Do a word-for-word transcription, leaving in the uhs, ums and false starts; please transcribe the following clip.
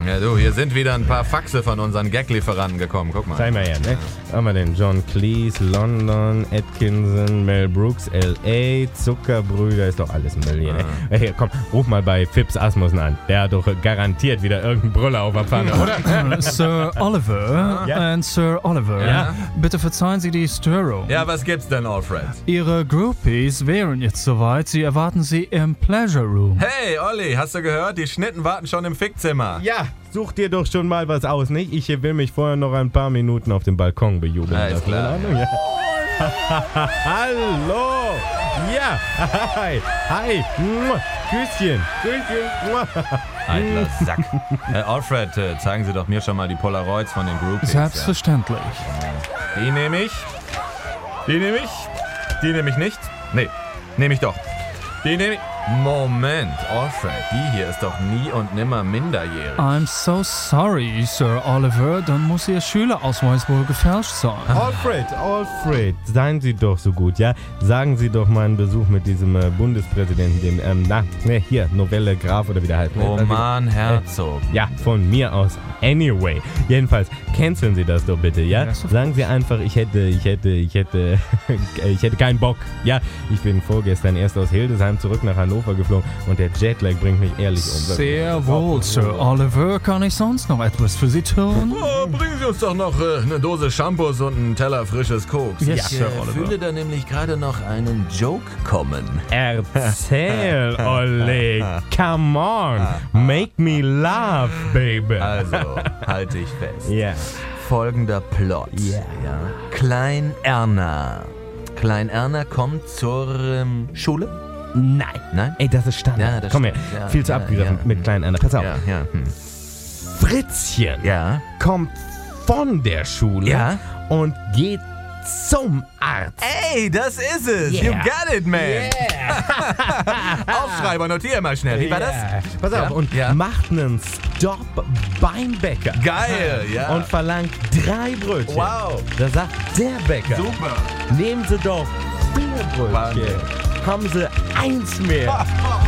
Ja, du, hier sind wieder ein paar Faxe von unseren Gag-Lieferanten gekommen. Guck mal. Zeig mal her, ne? Haben wir den John Cleese, London, Atkinson, Mel Brooks, L A, Zuckerbrüder, ist doch alles ein Berlin, ne? Ah. Hey, komm, ruf mal bei Phipps Asmussen an. Der hat doch garantiert wieder irgendeinen Brüller auf der Pfanne, oder? Sir Oliver Ja. und Sir Oliver, Ja. bitte verzeihen Sie die Störung. Ja, was gibt's denn, Alfred? Ihre Groupies wären jetzt soweit. Sie erwarten Sie im Pleasure Room. Hey, Olli, hast du gehört? Die Schnitten warten schon im Fickzimmer. Ja, such dir doch schon mal was aus, nicht? Ich will mich vorher noch ein paar Minuten auf dem Balkon bejubeln. Ja, ist lassen. klar. In Ordnung? Ja. Hallo! Ja! Hi! Hi! Mua. Küsschen! Küsschen! Mua. Eitler Sack. äh, Alfred, äh, zeigen Sie doch mir schon mal die Polaroids von den Groupies. Selbstverständlich. Ja. Die nehme ich. Die nehme ich. Die nehme ich nicht. Nee, nehme ich doch. Die nehme ich. Moment, Alfred, die hier ist doch nie und nimmer minderjährig. I'm so sorry, Sir Oliver. Dann muss Ihr Schülerausweis wohl gefälscht sein. Alfred, Alfred, seien Sie doch so gut, ja? Sagen Sie doch mal einen Besuch mit diesem äh, Bundespräsidenten, dem, ähm, na, ne, hier, Novelle Graf oder wie der heißt. Ne? Roman Herzog. Ja, von mir aus. Anyway. Jedenfalls, canceln Sie das doch bitte, ja? Yes, of Sagen Sie einfach, ich hätte, ich hätte, ich hätte, ich hätte keinen Bock. Ja, ich bin vorgestern erst aus Hildesheim zurück nach Hannover geflogen und der Jetlag bringt mich ehrlich um. Sehr wohl, Sir Oliver. Kann ich sonst noch etwas für Sie tun? Oh, bringen Sie uns doch noch äh, eine Dose Shampoos und einen Teller frisches Koks. Yes, ich Sir äh, Oliver. fühle da nämlich gerade noch einen Joke kommen. Erzähl, Oleg. Come on. Make me laugh, baby. Also, halte ich fest. Ja. Folgender Plot. Ja. Ja. Klein Erna. Klein Erna kommt zur ähm, Schule? Nein. Nein? Ey, das ist Standard. Ja, das Komm her. stimmt. Ja, Viel zu ja, abgegriffen ja. mit kleinen Anna. Pass auf. Ja, ja. Hm. Fritzchen Ja. kommt von der Schule Ja. und geht zum Arzt. Ey, das ist es. Yeah. You got it, man. Aufschreiber, notier mal schnell. Wie war das? Ja. Pass auf, Ja, und ja. macht einen Stop beim Bäcker. Geil, ja. Und verlangt drei Brötchen. Wow. Da sagt der Bäcker, Super. nehmen Sie doch vier Brötchen. Wahnsinn. Haben Sie eins mehr.